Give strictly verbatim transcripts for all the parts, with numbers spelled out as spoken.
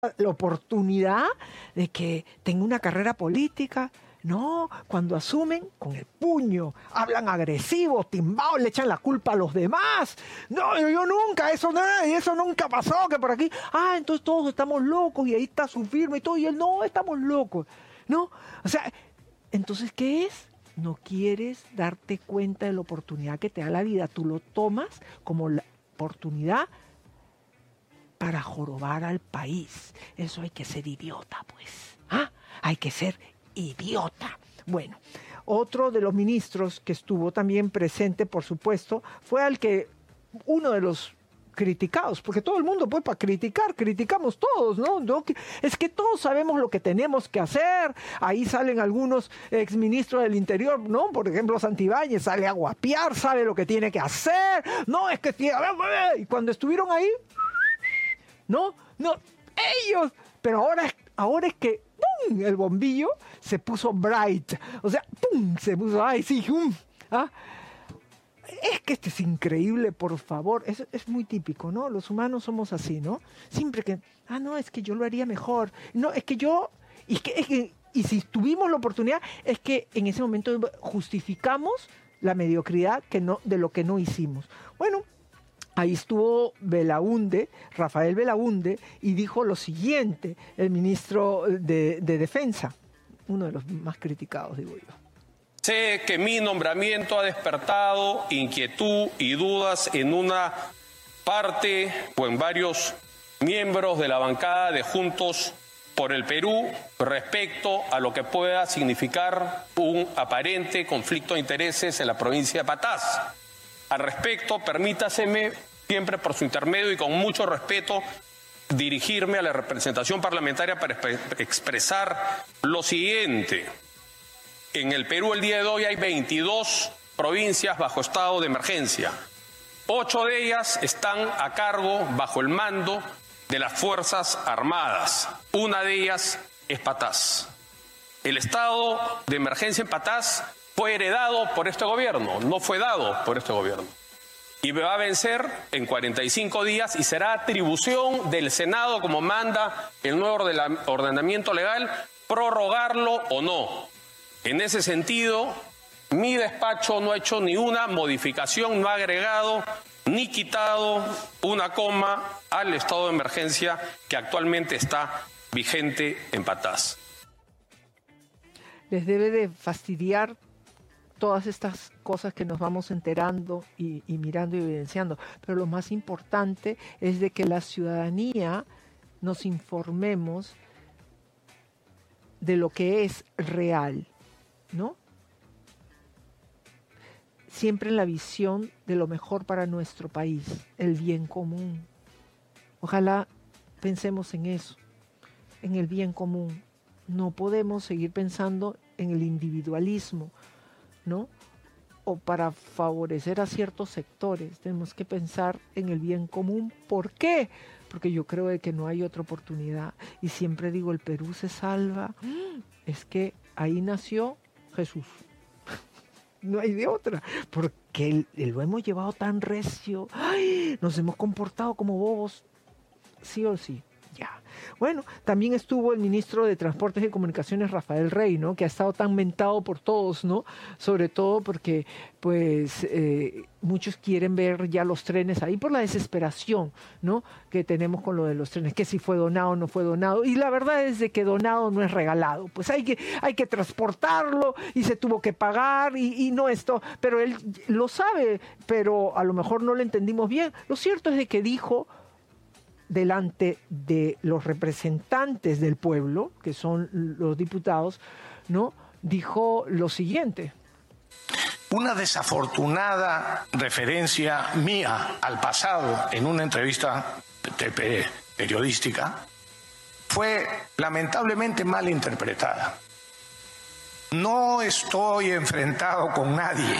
la oportunidad de que tenga una carrera política. No, cuando asumen con el puño, hablan agresivos, timbados, le echan la culpa a los demás. No, yo, yo nunca, eso nada, y eso nunca pasó, que por aquí, ah, entonces todos estamos locos y ahí está su firma y todo, y él, no, estamos locos. No, o sea, entonces, ¿qué es? No quieres darte cuenta de la oportunidad que te da la vida, tú lo tomas como la oportunidad para jorobar al país. Eso hay que ser idiota, pues. ¿Ah? Hay que ser idiota. Bueno, otro de los ministros que estuvo también presente, por supuesto, fue al que uno de los criticados, porque todo el mundo, pues, para criticar, criticamos todos, ¿no? ¿no? Es que todos sabemos lo que tenemos que hacer. Ahí salen algunos exministros del Interior, ¿no? Por ejemplo, Santibáñez sale a guapiar, sabe lo que tiene que hacer. No, es que... Y cuando estuvieron ahí, no, no, ellos, pero ahora, ahora es que ¡pum! El bombillo se puso bright, o sea, ¡pum! Se puso, ay, sí, ¡um! ¿Ah? Es que este es increíble, por favor, es, es muy típico, ¿no? Los humanos somos así, ¿no? Siempre que, ah, no, es que yo lo haría mejor, no, es que yo, y, es que, es que, y si tuvimos la oportunidad, es que en ese momento justificamos la mediocridad que no, de lo que no hicimos. Bueno, ahí estuvo Belaúnde, Rafael Belaúnde, y dijo lo siguiente, el ministro de, de Defensa, uno de los más criticados, digo yo. Sé que mi nombramiento ha despertado inquietud y dudas en una parte o en varios miembros de la bancada de Juntos por el Perú respecto a lo que pueda significar un aparente conflicto de intereses en la provincia de Patás. Al respecto, permítaseme, siempre por su intermedio y con mucho respeto, dirigirme a la representación parlamentaria para expresar lo siguiente. En el Perú el día de hoy hay veintidós provincias bajo estado de emergencia. Ocho de ellas están a cargo, bajo el mando de las Fuerzas Armadas. Una de ellas es Patás. El estado de emergencia en Patás fue heredado por este gobierno, no fue dado por este gobierno. Y va a vencer en cuarenta y cinco días y será atribución del Senado, como manda el nuevo ordenamiento legal, prorrogarlo o no. En ese sentido, mi despacho no ha hecho ni una modificación, no ha agregado ni quitado una coma al estado de emergencia que actualmente está vigente en Patás. Les debe de fastidiar todas estas cosas que nos vamos enterando y, y mirando y evidenciando, pero lo más importante es de que la ciudadanía nos informemos de lo que es real, ¿no? Siempre en la visión de lo mejor para nuestro país, el bien común. Ojalá pensemos en eso, en el bien común. No podemos seguir pensando en el individualismo, ¿no? O para favorecer a ciertos sectores. Tenemos que pensar en el bien común. ¿Por qué? Porque yo creo de que no hay otra oportunidad. Y siempre digo, el Perú se salva. Es que ahí nació Jesús. No hay de otra. Porque lo hemos llevado tan recio. ¡Ay! Nos hemos comportado como bobos. Sí o sí. Ya. Bueno, también estuvo el ministro de Transportes y Comunicaciones, Rafael Rey, ¿no? Que ha estado tan mentado por todos, ¿no? Sobre todo porque, pues, eh, muchos quieren ver ya los trenes ahí por la desesperación, ¿no? Que tenemos con lo de los trenes, que si fue donado o no fue donado. Y la verdad es de que donado no es regalado. Pues hay que, hay que transportarlo y se tuvo que pagar y, y no esto. Pero él lo sabe, pero a lo mejor no lo entendimos bien. Lo cierto es de que dijo delante de los representantes del pueblo, que son los diputados, ¿no? Dijo lo siguiente. Una desafortunada referencia mía al pasado en una entrevista periodística fue lamentablemente mal interpretada. No estoy enfrentado con nadie.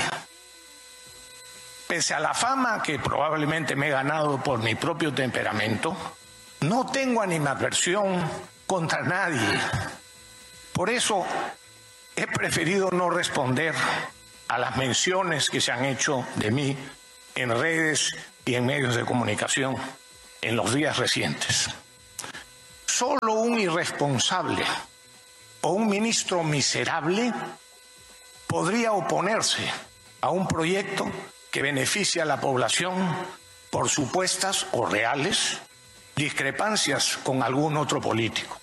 Pese a la fama que probablemente me he ganado por mi propio temperamento, no tengo animadversión contra nadie. Por eso he preferido no responder a las menciones que se han hecho de mí en redes y en medios de comunicación en los días recientes. solo un irresponsable o un ministro miserable podría oponerse a un proyecto que beneficia a la población por supuestas o reales discrepancias con algún otro político.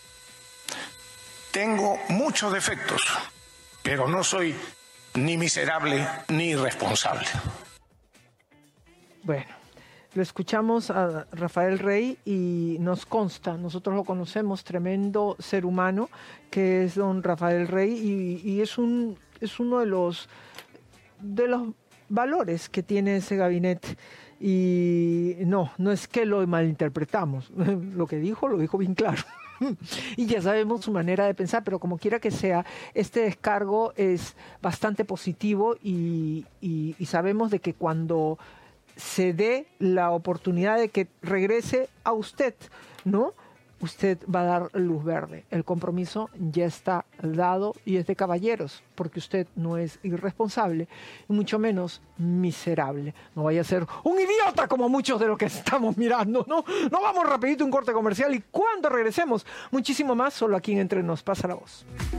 Tengo muchos defectos, pero no soy ni miserable ni irresponsable. Bueno, lo escuchamos a Rafael Rey y nos consta, nosotros lo conocemos, tremendo ser humano que es don Rafael Rey, y, y es un es uno de los de los valores que tiene ese gabinete. Y no, no es que lo malinterpretamos, lo que dijo, lo dijo bien claro. Y ya sabemos su manera de pensar, pero como quiera que sea, este descargo es bastante positivo y, y, y sabemos de que cuando se dé la oportunidad de que regrese a usted, ¿no?, usted va a dar luz verde. El compromiso ya está dado y es de caballeros, porque usted no es irresponsable, y mucho menos miserable. No vaya a ser un idiota como muchos de los que estamos mirando, ¿no? No, vamos rapidito un corte comercial y cuando regresemos, muchísimo más, solo aquí en Entre Nos. Pasa la voz.